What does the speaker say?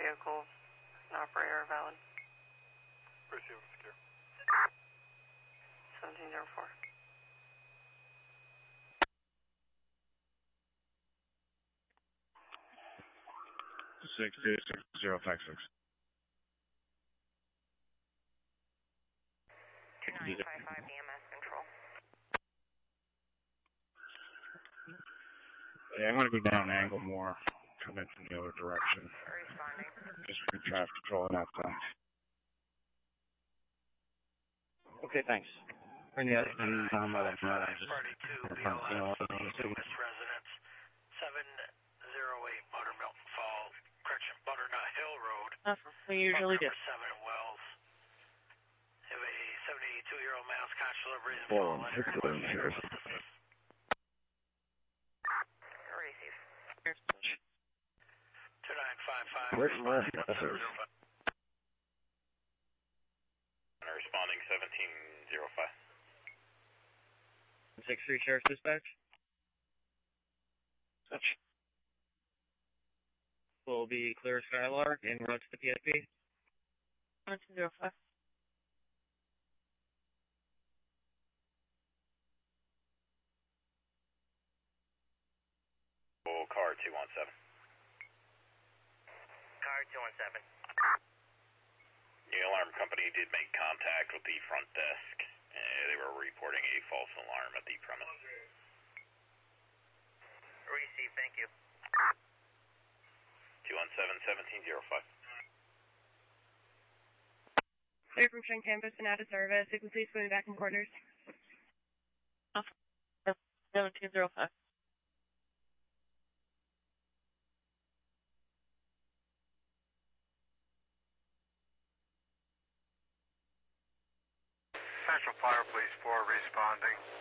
vehicle and operator valid. Receive secure. 1704. 626056. 2955 EMS control. Yeah, I'm going to go down angle more, coming from the other direction. Responding. Just for traffic control on that side. Okay, thanks. Yeah, and I just Party 2, BLS, West Residence, 708 Buttermilk Falls, correction, Butternut Hill Road. We usually do. Number 7 in Wells. Have a 72-year-old male Scotch deliveries in Hold on, Fall. it's good in here. Receive. 2955. Where's my answers? Responding 1705. 63 Sheriff Dispatch. Touch. Will be clear Skylark en route to the PSP. 1705. Car 217. Car 217. The alarm company did make contact with the front desk. They were reporting a false alarm at the premise. Receive, thank you. 217-1705. Clear from Shen campus and out of service. You can please put me back in quarters. 1705. Central Fire Police 4 responding.